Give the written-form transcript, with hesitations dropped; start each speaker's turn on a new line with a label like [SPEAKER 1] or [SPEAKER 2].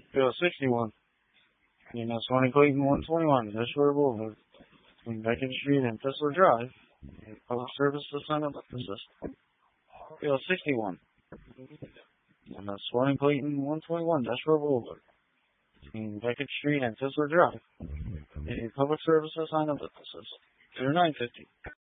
[SPEAKER 1] Bill 61. Swanee Clayton 121, Dashwood Boulevard, between Beckett Street and Thistler Drive. Public service assignment assist. Bill 61. Swanee Clayton 121, Dashwood Boulevard, between Beckett Street and Thistler Drive. Public service assignment assist. 0950.